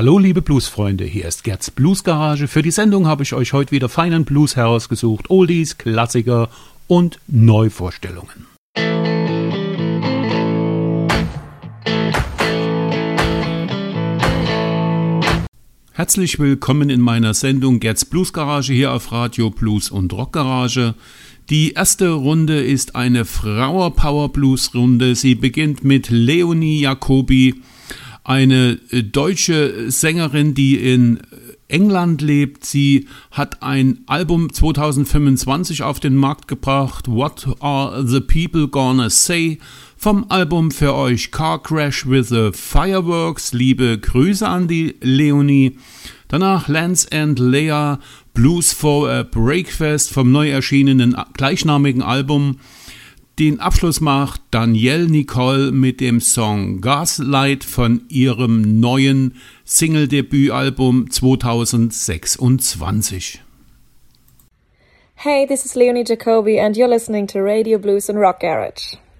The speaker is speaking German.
Hallo liebe Bluesfreunde, hier ist Gerds Bluesgarage. Für die Sendung habe ich euch heute wieder feinen Blues herausgesucht, Oldies, Klassiker und Neuvorstellungen. Herzlich willkommen in meiner Sendung Gerds Bluesgarage hier auf Radio Blues und Rockgarage. Die erste Runde ist eine Flower Power Blues Runde. Sie beginnt mit Leonie Jacobi, eine deutsche Sängerin, die in England lebt. Sie hat ein Album 2025 auf den Markt gebracht, What Are the People Gonna Say? Vom Album für euch Car Crash with the Fireworks. Liebe Grüße an die Leonie. Danach Lance and Leah, Blues for a Breakfast vom neu erschienenen gleichnamigen Album. Den Abschluss macht Danielle Nicole mit dem Song Gaslight von ihrem neuen Single-Debütalbum 2026. Hey, this is Leonie Jacobi and you're listening to Radio Blues and Rock Garage.